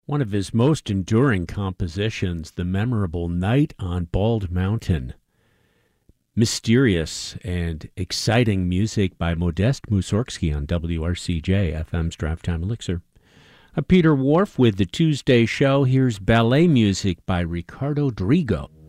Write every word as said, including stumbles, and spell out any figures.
One of his most enduring compositions, the memorable Night on Bald Mountain. Mysterious and exciting music by Modest Mussorgsky on W R C J, F M's Drive Time Elixir. I'm Peter Wharf with the Tuesday Show. Here's ballet music by Ricardo Drigo.